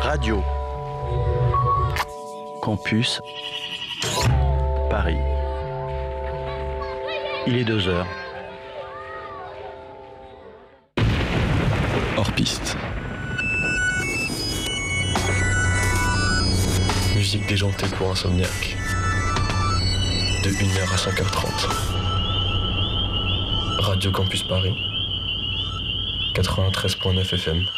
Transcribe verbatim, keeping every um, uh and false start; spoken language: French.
Radio Campus Paris. Il est deux heures. Hors piste. Musique déjantée pour insomniaque. De une heure à cinq heures trente. Radio Campus Paris. quatre-vingt-treize virgule neuf F M.